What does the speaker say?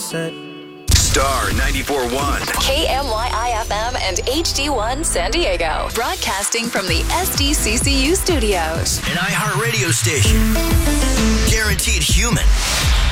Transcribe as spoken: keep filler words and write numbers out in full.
set. Star ninety-four point one. K M Y I F M and H D one San Diego. Broadcasting from the S D C C U studios. An iHeartRadio station. Guaranteed human.